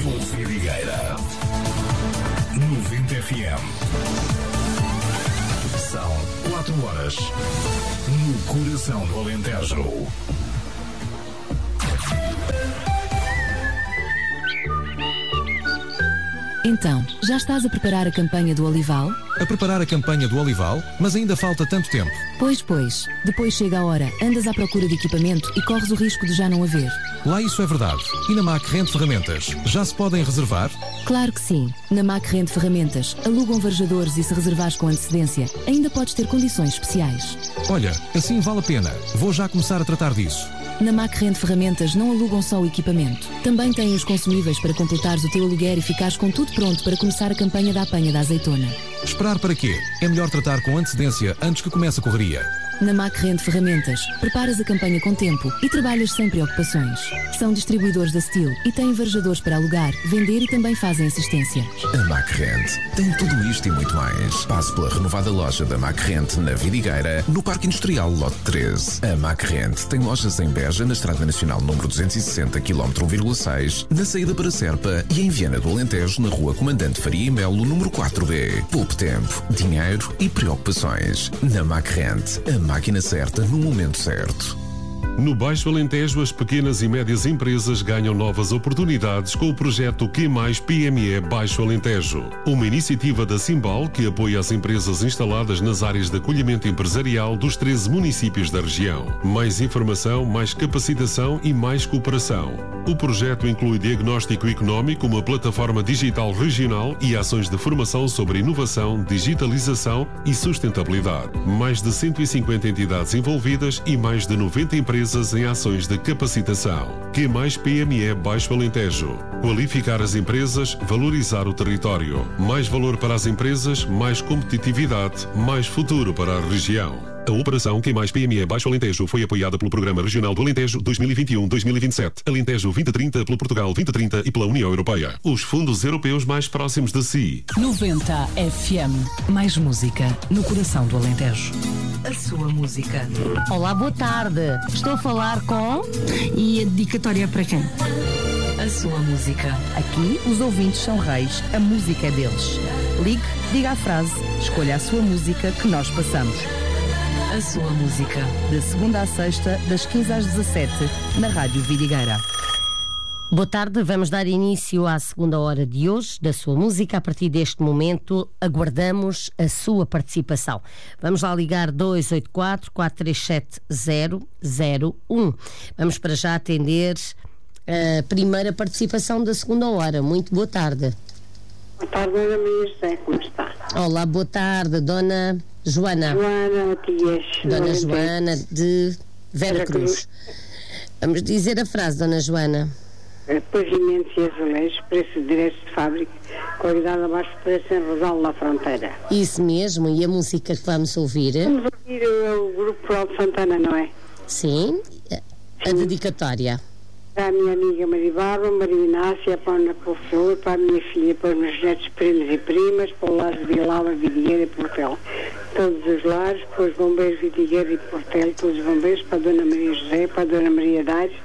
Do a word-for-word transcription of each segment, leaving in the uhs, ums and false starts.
Rádio Vidigueira noventa F M. São quatro horas no coração do Alentejo. Então, já estás a preparar a campanha do Olival? A preparar a campanha do Olival? Mas ainda falta tanto tempo. Pois, pois. Depois chega a hora, andas à procura de equipamento e corres o risco de já não haver. Lá isso é verdade. E na M A C Rende Ferramentas? Já se podem reservar? Claro que sim. Na M A C Rende Ferramentas, alugam varejadores e se reservares com antecedência, ainda podes ter condições especiais. Olha, assim vale a pena. Vou já começar a tratar disso. Na M A C Rende Ferramentas não alugam só o equipamento. Também têm os consumíveis para completares o teu aluguer e ficares com tudo pronto para começar a campanha da apanha da azeitona. Esperar para quê? É melhor tratar com antecedência antes que comece a correria. Na M A C Rende Ferramentas, preparas a campanha com tempo e trabalhas sem preocupações. São distribuidores da Steel e têm varejadores para alugar, vender e também fazem assistência. A M A C Rende tem tudo isto e muito mais. Passe pela renovada loja da M A C Rende na Vidigueira, no Parque Industrial Lote treze. A M A C Rende tem lojas em Beja, na Estrada Nacional número duzentos e sessenta, quilómetro um vírgula seis, na saída para Serpa e em Viana do Alentejo, na Rua Comandante Faria e Melo, número quatro B. Poupe tempo, dinheiro e preocupações. Na M A C Rende, a máquina certa no momento certo. No Baixo Alentejo, as pequenas e médias empresas ganham novas oportunidades com o projeto Q mais P M E Baixo Alentejo. Uma iniciativa da Simbal que apoia as empresas instaladas nas áreas de acolhimento empresarial dos treze municípios da região. Mais informação, mais capacitação e mais cooperação. O projeto inclui diagnóstico económico, uma plataforma digital regional e ações de formação sobre inovação, digitalização e sustentabilidade. Mais de cento e cinquenta entidades envolvidas e mais de noventa empresas em ações de capacitação. Q mais P M E Baixo Alentejo. Qualificar as empresas, valorizar o território. Mais valor para as empresas, mais competitividade, mais futuro para a região. A operação Q mais P M E Baixo Alentejo foi apoiada pelo Programa Regional do Alentejo dois mil e vinte e um a dois mil e vinte e sete, Alentejo vinte trinta pelo Portugal vinte trinta e pela União Europeia. Os fundos europeus mais próximos de si. noventa F M. Mais música no coração do Alentejo. A sua música. Olá, boa tarde. Estou a falar com... E a dedicatória é para quem? A sua música. Aqui, os ouvintes são reis. A música é deles. Ligue, diga a frase, escolha a sua música que nós passamos. A sua música. De segunda à sexta, das quinze às dezassete, na Rádio Vidigueira. Boa tarde, vamos dar início à segunda hora de hoje da sua música. A partir deste momento, aguardamos a sua participação. Vamos lá ligar dois oito quatro, quatro três sete, zero zero um. Vamos para já atender a primeira participação da segunda hora. Muito boa tarde. Boa tarde, Dona Maria José, como está? Olá, boa tarde, Dona Joana. Joana Matias. Dona Joana de Vera Cruz. Vamos dizer a frase, Dona Joana. Pavimentos e azulejos, preço direto de fábrica, qualidade abaixo do preço em Rosal da Fronteira. Isso mesmo, e a música que vamos ouvir? Vamos ouvir o, o Grupo Rural de Santana, não é? Sim, a Sim. dedicatória. Para a minha amiga Maria Barba, Maria Inácia, para a Ana Professor, para a minha filha, para os meus netos, primos e primas, para o lar de Vilala, Vidigueira e Portela. Todos os lares, para os bombeiros Vidigueira e Portela, todos os bombeiros, para a Dona Maria José, para a Dona Maria Dares,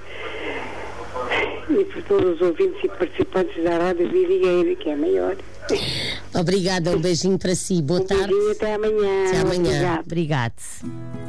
e por todos os ouvintes e participantes da Rádio Vidigueira, que é a maior. Obrigada, um beijinho para si. Boa um tarde. Beijinho, até amanhã. Até amanhã. Obrigado.